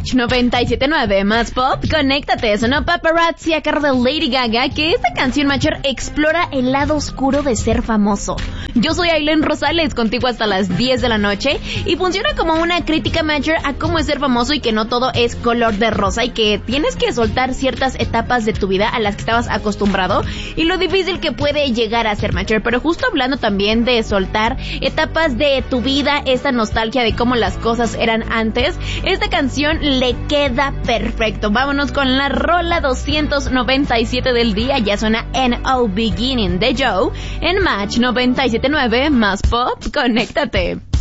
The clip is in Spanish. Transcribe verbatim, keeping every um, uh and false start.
Match noventa y siete punto nueve más pop, conéctate. Sonó Paparazzi a cargo de Lady Gaga, que esta canción, Macher, explora el lado oscuro de ser famoso. Yo soy Ailén Rosales, contigo hasta las diez de la noche, y funciona como una crítica, Macher, a cómo es ser famoso y que no todo es color de rosa y que tienes que soltar ciertas etapas de tu vida a las que estabas acostumbrado y lo difícil que puede llegar a ser, Macher. Pero justo hablando también de soltar etapas de tu vida, esa nostalgia de cómo las cosas eran antes, esta canción le queda perfecto. Vámonos con la rola doscientos noventa y siete del día. Ya suena N O Beginning de Joe en Match noventa y siete punto nueve más pop, conéctate.